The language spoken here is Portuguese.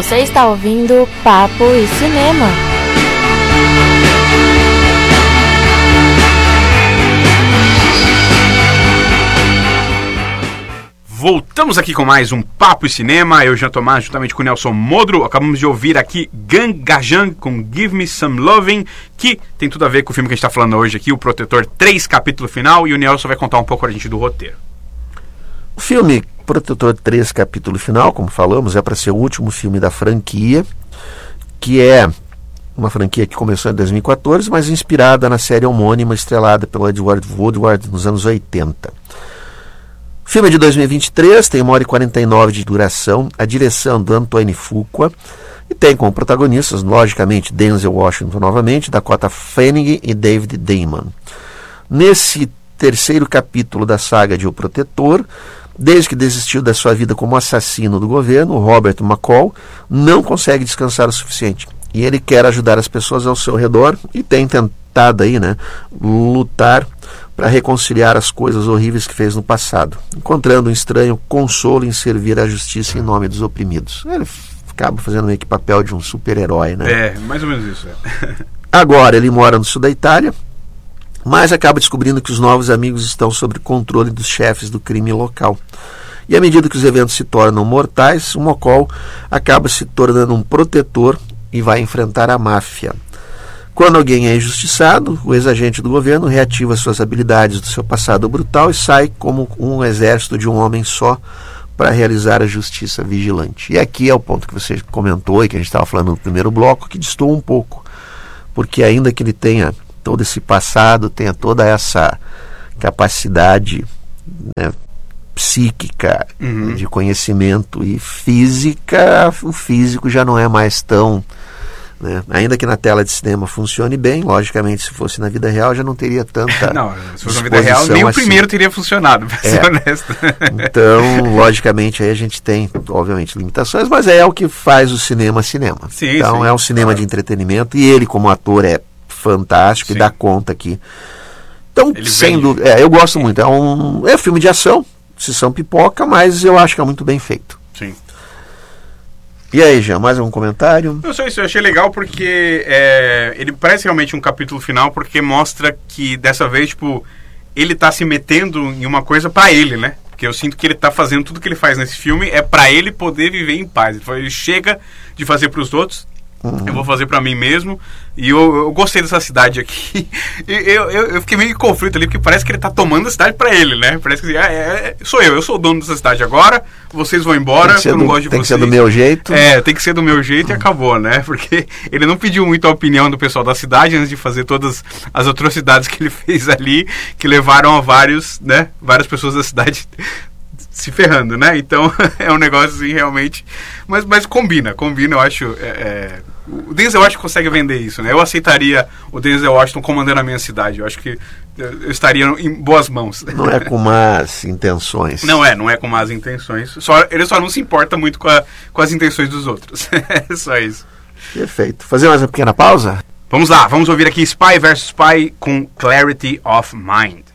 Você está ouvindo Papo e Cinema. Voltamos aqui com mais um Papo e Cinema. Eu, Jean Tomás, juntamente com o Nelson Modro. Acabamos de ouvir aqui Gang Gajan com Give Me Some Loving, que tem tudo a ver com o filme que a gente está falando hoje aqui, O Protetor 3, capítulo final. E o Nelson vai contar um pouco pra gente do roteiro. O filme Protetor 3, capítulo final, como falamos, é para ser o último filme da franquia, que é uma franquia que começou em 2014, mas inspirada na série homônima estrelada pelo Edward Woodward nos anos 80. O filme é de 2023, tem 1h49 de duração, a direção do Antoine Fuqua, e tem como protagonistas, logicamente, Denzel Washington novamente, Dakota Fanning e David Damon. Nesse terceiro capítulo da saga de O Protetor, desde que desistiu da sua vida como assassino do governo, Robert McCall não consegue descansar o suficiente. E ele quer ajudar as pessoas ao seu redor e tem tentado aí, lutar para reconciliar as coisas horríveis que fez no passado, encontrando um estranho consolo em servir à justiça em nome dos oprimidos. Ele acaba fazendo meio que papel de um super-herói, É, mais ou menos isso. Agora ele mora no sul da Itália, mas acaba descobrindo que os novos amigos estão sob controle dos chefes do crime local. E à medida que os eventos se tornam mortais, o McCall acaba se tornando um protetor e vai enfrentar a máfia. Quando alguém é injustiçado, o ex-agente do governo reativa suas habilidades do seu passado brutal e sai como um exército de um homem só para realizar a justiça vigilante. E aqui é o ponto que você comentou e que a gente estava falando no primeiro bloco, que destoa um pouco, porque ainda que ele tenha todo esse passado, tenha toda essa capacidade psíquica, de conhecimento e física, o físico já não é mais tão... Ainda que na tela de cinema funcione bem, logicamente, se fosse na vida real já não teria tanta... Não, se fosse na vida real, nem o primeiro teria funcionado, para ser honesto. Então, logicamente, aí a gente tem, obviamente, limitações, mas é o que faz o cinema. Sim, então, é um cinema de entretenimento e ele, como ator, é fantástico. Sim. E dá conta aqui. Então, sem dúvida, eu gosto muito. É um filme de ação, sessão pipoca, mas eu acho que é muito bem feito. Sim. E aí, Jean, mais algum comentário? Não, só isso, eu achei legal porque ele parece realmente um capítulo final, porque mostra que dessa vez, ele tá se metendo em uma coisa pra ele, né? Porque eu sinto que ele tá fazendo tudo que ele faz nesse filme é pra ele poder viver em paz. Ele chega de fazer pros outros, eu vou fazer pra mim mesmo. E eu gostei dessa cidade aqui. Eu fiquei meio em conflito ali, porque parece que ele tá tomando a cidade pra ele, né? Parece que eu sou o dono dessa cidade agora, vocês vão embora, eu não gosto de vocês. Tem que ser do meu jeito. Tem que ser do meu jeito e acabou, né? Porque ele não pediu muito a opinião do pessoal da cidade antes de fazer todas as atrocidades que ele fez ali, que levaram a várias pessoas da cidade se ferrando, né? Então é um negócio assim, realmente, mas combina, eu acho. O Denzel Washington consegue vender isso, né? Eu aceitaria o Denzel Washington comandando a minha cidade. Eu acho que eu estaria em boas mãos. Não é com más intenções. Não é com más intenções. Ele só não se importa muito com as intenções dos outros. É só isso. Perfeito. Fazer mais uma pequena pausa? Vamos lá, vamos ouvir aqui Spy vs Spy com Clarity of Mind.